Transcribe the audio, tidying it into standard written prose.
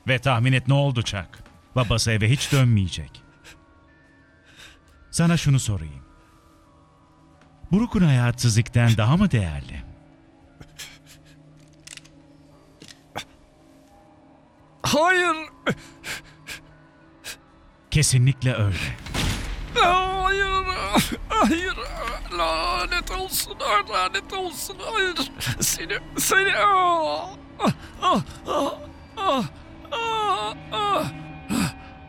Ve tahmin et ne oldu Chuck? Babası eve hiç dönmeyecek. Sana şunu sorayım. Brooke'un hayatı Zeke'den daha mı değerli? Hayır. Kesinlikle öyle. Hayır. Hayır. Lanet olsun. Lanet olsun. Hayır. Seni. Ah, ah, ah, ah, ah, ah.